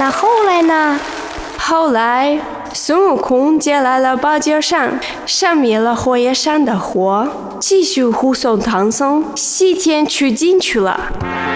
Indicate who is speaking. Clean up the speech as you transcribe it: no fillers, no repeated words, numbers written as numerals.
Speaker 1: 那后来呢？
Speaker 2: 后来，孙悟空借来了宝剑伞，扇灭了火焰山的火，继续护送唐僧西天取经去了。